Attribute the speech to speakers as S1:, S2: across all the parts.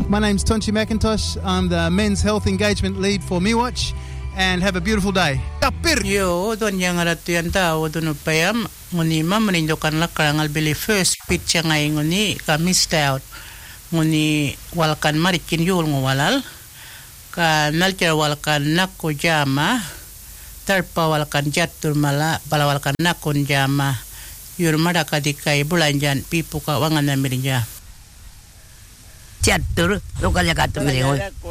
S1: My name's Tonchi McIntosh. I'm the Men's Health Engagement Lead for MeWatch, and have a beautiful day. Kapir!
S2: Yo, don yang aratuyan tao doon upayam, nguni mamanindokan la karangal bili first pitch ngay nguni kami stout. Nguni walkan marikin yul ngwalal, ka nalcher walkan nako jama, tarpa walkan jatur mala, balawalkan nakon jama, yurmada kadikai bulanjan pipu ka wangan na mirinja.
S3: Catur, lokalnya katu meringo.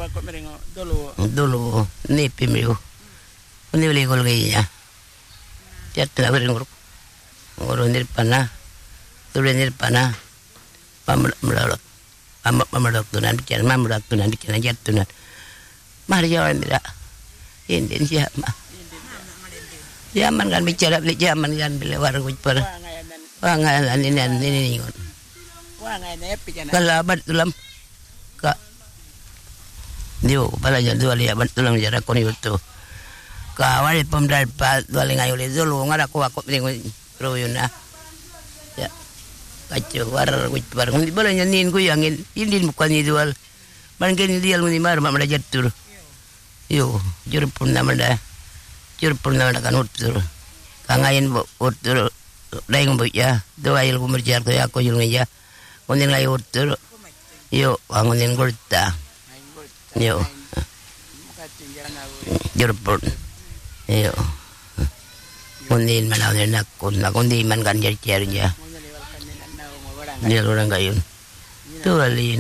S3: Dulu, ni pimiu. Ini beli kol gaya. Catur meringo. Orang nirpana, turun nirpana. Pamelok tunan bicara, mamelok tunan bicara jatunan. Mari jawab tidak. Ini siapa? Zaman kan bicara beli zaman kan beli warung per. Wangan ini. Kalau abad tulam. Dio pala jan dua lihat tulang jara kon itu kawal pemdal pa dua lengai oleh dulu ngara ko ako mending royuna ya kacau war war ngi bala nyanin ko yangin indin bukan idual bangken dia ngi mar ma jatur yo jur purna mada kan utur kangain utur daing bu ya doa il kumerjar ko ya ko yul ngi ya onin ngai utur yo angonin golta yo jurpun yo kunin mana nak kundi man kan jar-jarnya dia orang kayun tu alin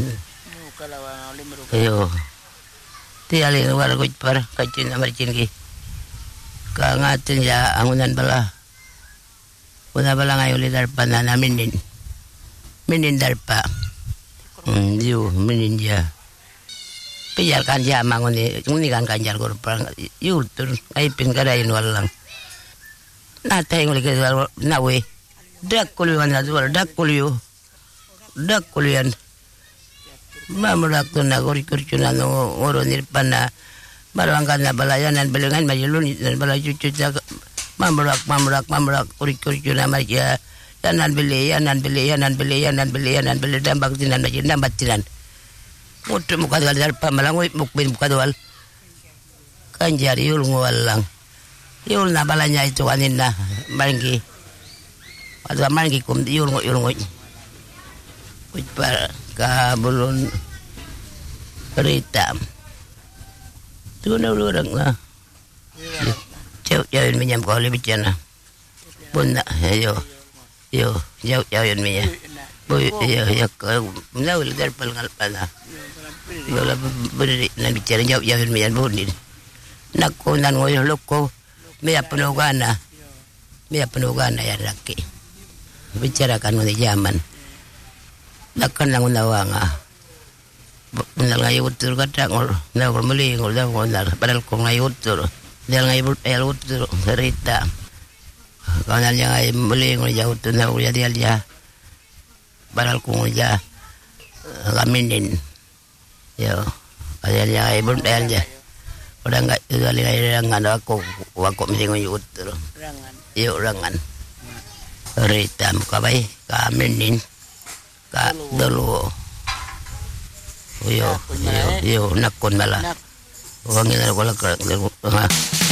S3: yo ti alin war ko par kacin amar cingi kangatin ya angunan bala una bala ngayon darpa na namin minin darpa yo minin ya pijar kanja mangoni kan kanjar gor perang yutur ai pin kadain walang nata yang lagi nawe dak kulian mamurak tu nagori kurcuna no ngoro nirpana balangkan na balayanan belengan majulun dan balai cucu mamurak kurcuna maja yanan beli dambak tinan maja dambat tinan mutu muka dwal darpa malangoy mukbin muka dwal kanjar yul ngwalang yul na balanya itu kanin na malingki atau malingki kum yul ngoy par kabulun rita tu na orang na jauh menyam kau lebih cina pun na yo jauh menyam boy ya kau menawil darpa ngalpana yola beri na bicara jauh menyam bonin nakko nan ngoy loko mea penogana ya laki bicarakan mengenai zaman nakkan lang unawanga nal ngayon utur kata ngol na muli ngol padahal ko ngayon utur dahil ngayon utur cerita kanal yang ngayon muli ngol jauh utur na uya dia padahal ko ngayon kaminin yo padahal yang ngayon dia udah enggak juga lengan aku mesti ngayon utur rangan cerita muka baik kaminin ka dulu yo nakon mala wangin ko lang